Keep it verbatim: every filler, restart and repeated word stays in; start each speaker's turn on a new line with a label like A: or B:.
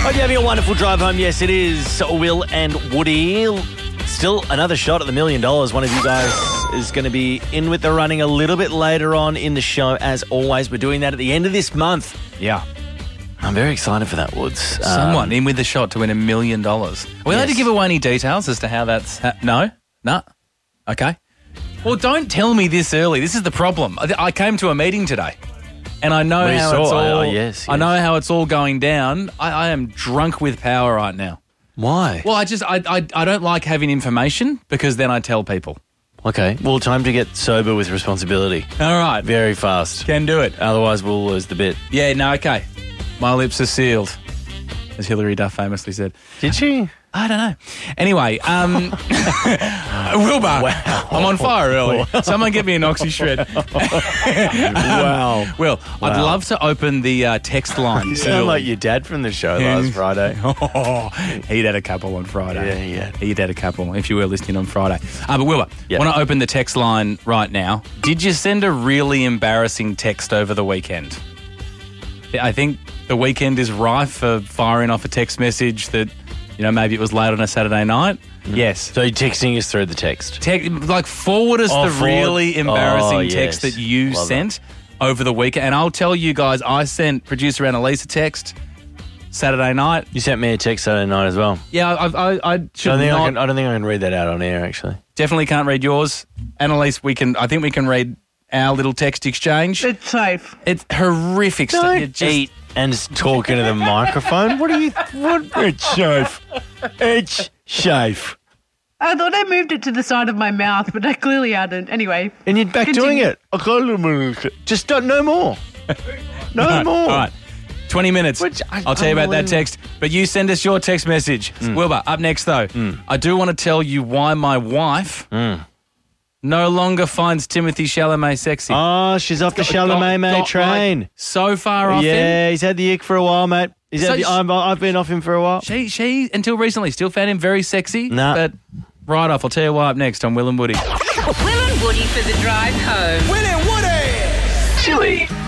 A: Hope you're having a wonderful drive home. Yes, it is Will and Woody. Still another shot at the million dollars. One of you guys is going to be in with the running a little bit later on in the show. As always, we're doing that at the end of this month.
B: Yeah.
A: I'm very excited for that, Woods.
B: Someone
A: Um,
B: in with the shot to win a million dollars. Are we allowed
A: Yes.
B: to give away any details as to how that's... Ha- no? No? Okay. Well, don't tell me this early. This is the problem. I, I came to a meeting today, and I know
A: We
B: how
A: saw-
B: it's all...
A: oh, yes,
B: I know
A: yes.
B: how it's all going down. I, I am drunk with power right now.
A: Why?
B: Well, I just... I, I, I don't like having information because then I tell people.
A: Okay. Well, time to get sober with responsibility.
B: All right.
A: Very fast.
B: Can do it.
A: Otherwise, we'll lose the bit.
B: Yeah, no, okay. My lips are sealed, as Hilary Duff famously said.
A: Did she?
B: I don't know. Anyway, um, Wilbur,
A: Wow.
B: I'm on fire early. Someone get me an oxy shred.
A: Wow.
B: Well, I'd
A: Wow.
B: love to open the uh, text line.
A: You sound like your dad from the show last Friday.
B: Oh, he'd had a couple on Friday.
A: Yeah, he had.
B: He'd had a couple, if you were listening on Friday. Uh, but Wilbur,
A: Yeah.
B: want to open the text line right now. Did you send a really embarrassing text over the weekend? I think the weekend is rife for firing off a text message that, you know, maybe it was late on a Saturday night. Yes.
A: So you're texting us through the text.
B: Te- like, forward us
A: Oh,
B: the
A: forward-
B: really embarrassing
A: Oh, yes.
B: text that you
A: Love
B: sent over the weekend. And I'll tell you guys, I sent producer Annalise a text Saturday night.
A: You sent me a text Saturday night as well.
B: Yeah, I, I, I should
A: I, don't think
B: not,
A: I, can, I don't think I can read that out on air, actually.
B: definitely can't read yours. Annalise, we can. I think we can read our little text exchange.
C: It's safe.
B: It's horrific stuff.
A: Don't
B: You just-
A: eat and just talking to the microphone. What are you... What? It's safe. It's safe.
C: I thought I moved it to the side of my mouth, but I clearly hadn't. Anyway.
A: And you're back
C: Continue.
A: doing it. I can't- Just don't, no more. No
B: All right,
A: more.
B: All right. twenty minutes.
A: Which I-
B: I'll tell you about that
A: unbelievable.
B: text. But you send us your text message.
A: Mm.
B: Wilbur, up next, though, I do want to tell you why my wife
A: Mm.
B: no longer finds Timothy Chalamet sexy.
A: Oh, she's off the
B: Got-
A: Chalamet, mate,
B: got,
A: train.
B: like, so far off him.
A: Yeah, he's had the ick for a while, mate. He's
B: So
A: had the,
B: sh-
A: I'm, I've been off him for a while.
B: She, she, until recently, still found him very sexy.
A: Nah.
B: But right off, I'll tell you why up next on Will and Woody.
D: Will and Woody for the drive home.
E: Will and Woody.
D: Chewy.